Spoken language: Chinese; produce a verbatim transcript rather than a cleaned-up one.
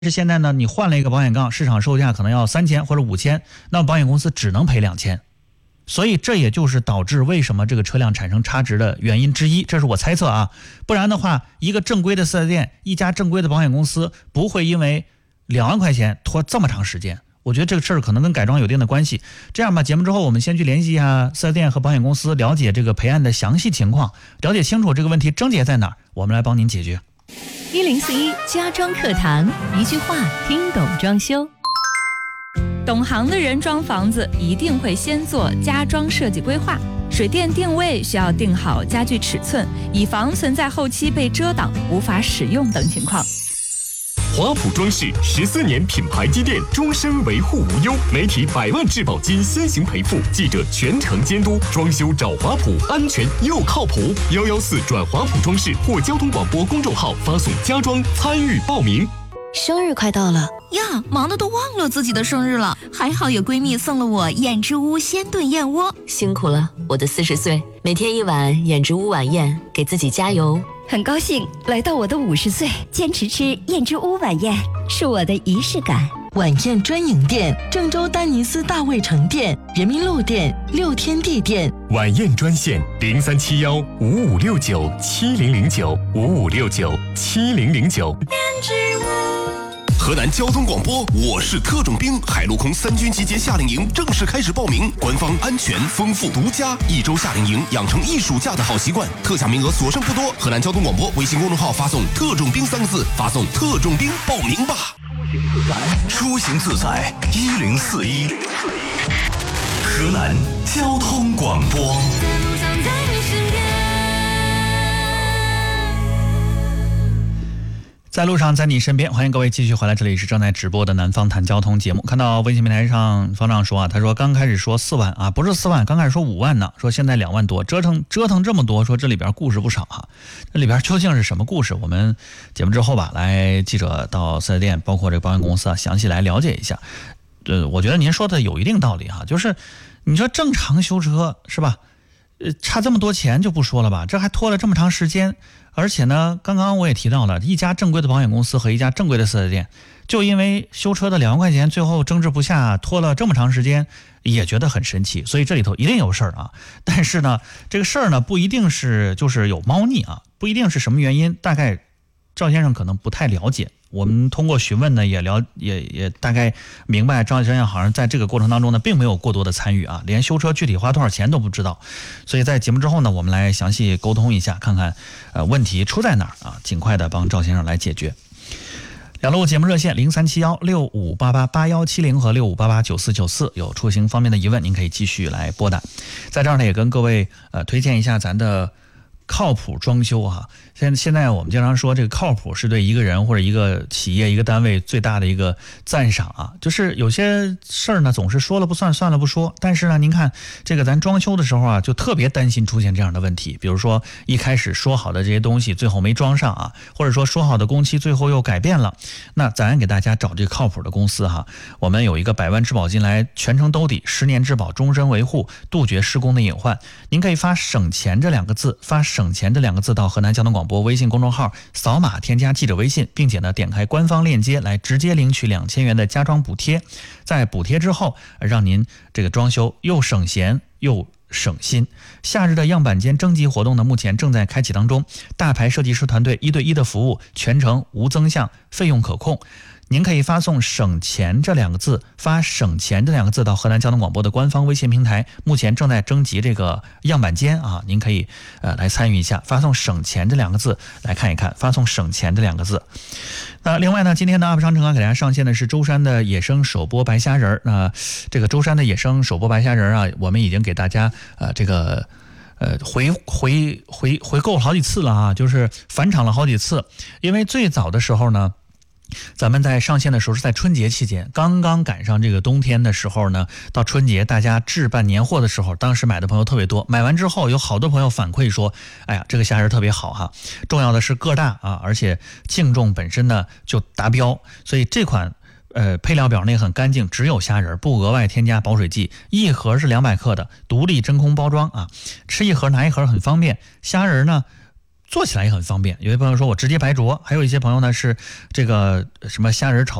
是现在呢，你换了一个保险杠，市场售价可能要三千或者五千，那保险公司只能赔两千，所以这也就是导致为什么这个车辆产生差值的原因之一，这是我猜测啊。不然的话，一个正规的四 S 店，一家正规的保险公司不会因为两万块钱拖这么长时间。我觉得这个事儿可能跟改装有一定的关系。这样吧，节目之后我们先去联系一下四 S 店和保险公司，了解这个赔案的详细情况，了解清楚这个问题症结在哪儿，我们来帮您解决。 一零四一家装课堂，一句话听懂装修。懂行的人装房子一定会先做家装设计规划，水电定位需要定好家具尺寸，以防存在后期被遮挡无法使用等情况。 华普装饰十四年品牌积淀，终身维护无忧，媒体百万质保金先行赔付，记者全程监督，装修找华普，安全又靠谱。幺幺四转华普装饰或交通广播公众号发送家装参与报名。 生日快到了呀，忙得都忘了自己的生日了，还好有闺蜜送了我燕之屋鲜炖燕窝。 辛苦了，我的四十岁，每天一碗燕之屋晚宴，给自己加油。 很高兴来到我的五十岁，坚持吃燕之屋晚宴是我的仪式感。 晚宴专营店：郑州丹尼斯大卫城店、人民路店、六天地店。 晚宴专线：零三七幺五五六九七零零九五五六九七零零九。 燕之屋。 河南交通广播，我是特种兵，海陆空三军集结夏令营正式开始报名，官方安全、丰富、独家，一周夏令营，养成一暑假的好习惯，特享名额所剩不多。河南交通广播微信公众号发送“特种兵”三个字，发送“特种兵”报名吧。 出行自在，一零四一，河南交通广播。 在路上，在你身边，欢迎各位继续回来，这里是正在直播的南方谈交通节目。看到微信平台上方丈说啊，他说刚开始说四万啊，不是四万，刚开始说五万呢，说现在两万多，折腾折腾这么多，说这里边故事不少啊。这里边究竟是什么故事？我们节目之后吧，来记者到四 S 店，包括这个保险公司啊，详细来了解一下。呃，我觉得您说的有一定道理哈，就是你说正常修车是吧？呃，差这么多钱就不说了吧，这还拖了这么长时间。而且呢，刚刚我也提到了，一家正规的保险公司和一家正规的四 S 店，就因为修车的两万块钱，最后争执不下，拖了这么长时间，也觉得很神奇。所以这里头一定有事儿啊。但是呢，这个事儿呢，不一定是就是有猫腻啊，不一定是什么原因。大概赵先生可能不太了解，我们通过询问呢，也了也也大概明白，赵先生好像在这个过程当中呢，并没有过多的参与啊，连修车具体花多少钱都不知道。所以在节目之后呢，我们来详细沟通一下，看看呃问题出在哪儿啊，尽快的帮赵先生来解决。两路节目热线零三七幺六五八八八幺七零和六五八八九四九四，有出行方面的疑问，您可以继续来拨打。在这儿呢，也跟各位呃推荐一下咱的靠谱装修哈。现现在我们经常说这个靠谱是对一个人或者一个企业一个单位最大的一个赞赏啊，就是有些事儿呢总是说了不算，算了不说，但是呢您看这个咱装修的时候啊，就特别担心出现这样的问题，比如说一开始说好的这些东西最后没装上啊，或者说说好的工期最后又改变了，那咱给大家找这个靠谱的公司哈，我们有一个百万质保金来全程兜底，十年质保，终身维护，杜绝施工的隐患。您可以发省钱这两个字，发省钱这两个字到河南交通广播微信公众号，扫码添加记者微信，并且呢点开官方链接来直接领取两千元的家装补贴。在补贴之后，让您这个装修又省钱又省心。夏日的样板间征集活动呢，目前正在开启当中，大牌设计师团队一对一的服务，全程无增项，费用可控。您可以发送省钱这两个字，发省钱这两个字到河南交通广播的官方微信平台，目前正在征集这个样板间啊，您可以呃来参与一下，发送省钱这两个字来看一看，发送省钱这两个字。那另外呢，今天的 U P 商城啊，给大家上线的是舟山的野生首播白虾仁。那这个舟山的野生首播白虾仁啊，我们已经给大家呃这个呃回回回回购了好几次了啊，就是返场了好几次，因为最早的时候呢。咱们在上线的时候是在春节期间，刚刚赶上这个冬天的时候呢，到春节大家置办年货的时候，当时买的朋友特别多，买完之后有好多朋友反馈说，哎呀，这个虾仁特别好哈，重要的是个大啊，而且净重本身呢就达标，所以这款呃配料表内很干净，只有虾仁，不额外添加保水剂，一盒是两百克的，独立真空包装啊，吃一盒拿一盒很方便。虾仁呢做起来也很方便。有些朋友说我直接白灼，还有一些朋友呢是这个什么虾仁炒